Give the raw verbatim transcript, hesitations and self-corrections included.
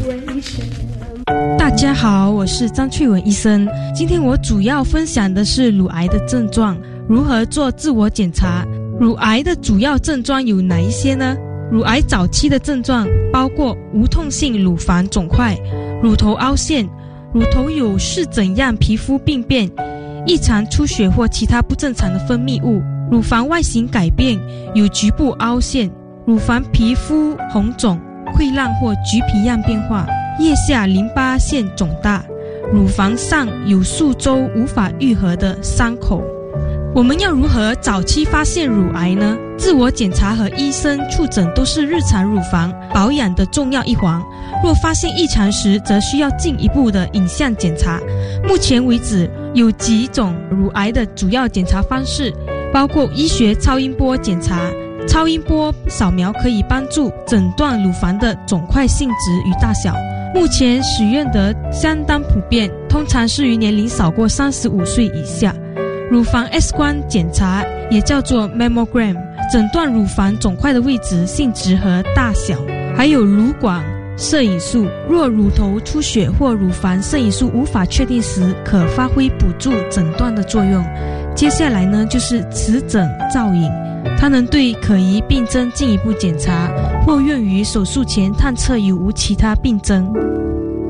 为什么？ 大家好，我是张翠文医生。今天我主要分享的是乳癌的症状，如何做自我检查。乳癌的主要症状有哪一些呢？乳癌早期的症状包括无痛性乳房肿块、乳头凹陷、乳头有是怎样皮肤病变、异常出血或其他不正常的分泌物、乳房外形改变，有局部凹陷、乳房皮肤红肿、溃烂或橘皮样变化、腋下淋巴腺肿大、乳房上有数周无法愈合的伤口。我们要如何早期发现乳癌呢？自我检查和医生触诊都是日常乳房保养的重要一环。若发现异常时，则需要进一步的影像检查。目前为止，有几种乳癌的主要检查方式，包括医学超音波检查。超音波扫描可以帮助诊断乳房的肿块性质与大小。目前使用的相当普遍，通常是于年龄少过三十五岁以下。乳房 X 光检查也叫做 mammogram， 诊断乳房肿块的位置、性质和大小。还有乳管摄影术，若乳头出血或乳房摄影术无法确定时，可发挥补助诊断的作用。接下来呢，就是磁诊造影，它能对可疑病症进一步检查，或用于手术前探测有无其他病症。